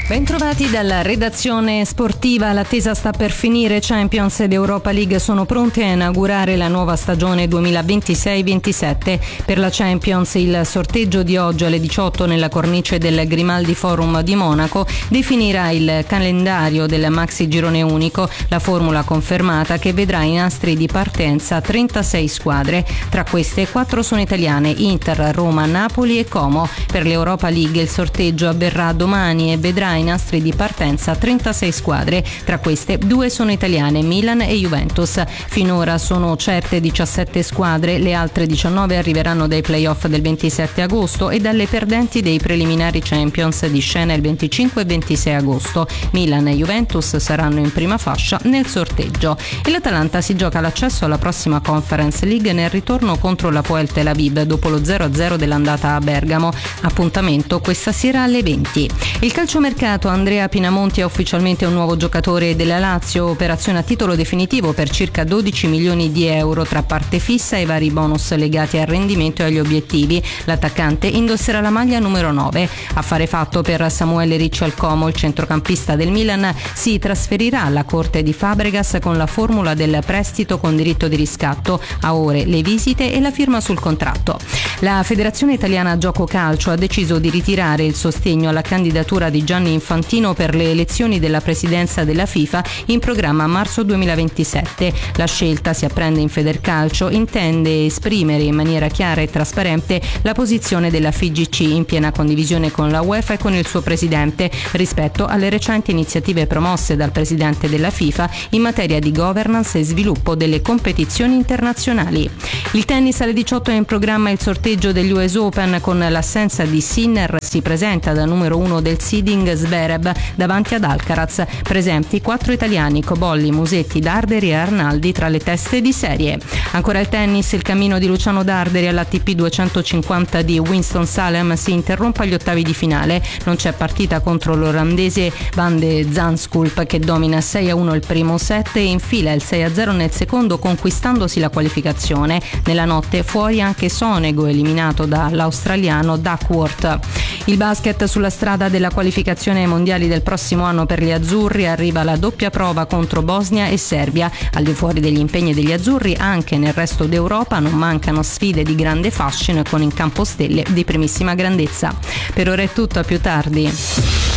Bentrovati dalla redazione sportiva. L'attesa sta per finire. Champions ed Europa League sono pronte a inaugurare la nuova stagione 2026-27. Per la Champions il sorteggio di oggi alle 18 nella cornice del Grimaldi Forum di Monaco definirà il calendario del maxi girone unico, la formula confermata che vedrà i nastri di partenza 36 squadre. Tra queste 4 sono italiane: Inter, Roma, Napoli e Como. Per l'Europa League il sorteggio avverrà domani e vedrà i nastri di partenza 36 squadre, tra queste 2 sono italiane, Milan e Juventus. Finora sono certe 17 squadre, le altre 19 arriveranno dai playoff del 27 agosto e dalle perdenti dei preliminari Champions di scena il 25 e 26 agosto. Milan e Juventus saranno in prima fascia nel sorteggio. E l'Atalanta si gioca l'accesso alla prossima Conference League nel ritorno contro l'Hapoel Tel Aviv dopo lo 0-0 dell'andata a Bergamo. Appuntamento questa sera alle 20. Il calciomercato: Andrea Pinamonti è ufficialmente un nuovo giocatore della Lazio, operazione a titolo definitivo per circa 12 milioni di euro tra parte fissa e vari bonus legati al rendimento e agli obiettivi. L'attaccante indosserà la maglia numero 9. Affare fatto per Samuele Ricci al Como. Il centrocampista del Milan si trasferirà alla corte di Fabregas con la formula del prestito con diritto di riscatto, a ore le visite e la firma sul contratto. La Federazione Italiana Gioco Calcio ha deciso di ritirare il sostegno alla candidatura di Gianni Infantino per le elezioni della presidenza della FIFA in programma a marzo 2027. La scelta, si apprende in Federcalcio, intende esprimere in maniera chiara e trasparente la posizione della FIGC, in piena condivisione con la UEFA e con il suo presidente, rispetto alle recenti iniziative promosse dal presidente della FIFA in materia di governance e sviluppo delle competizioni internazionali. Il tennis: alle 18 è in programma il sorteggio degli US Open. Con l'assenza di Sinner si presenta da numero 1 del seeding Zverev davanti ad Alcaraz. Presenti 4 italiani: Cobolli, Musetti, Darderi e Arnaldi tra le teste di serie. Ancora il tennis: il cammino di Luciano Darderi all'ATP 250 di Winston-Salem si interrompe agli ottavi di finale. Non c'è partita contro l'olandese Van de Zandschulp, che domina 6-1 il primo set e infila il 6-0 nel secondo, conquistandosi la qualificazione. Nella notte fuori anche Sonego, eliminato dall'australiano Duckworth. Il basket: sulla strada della qualificazione ai mondiali del prossimo anno per gli azzurri arriva la doppia prova contro Bosnia e Serbia. Al di fuori degli impegni degli azzurri, anche nel resto d'Europa non mancano sfide di grande fascino e con in campo stelle di primissima grandezza. Per ora è tutto, a più tardi.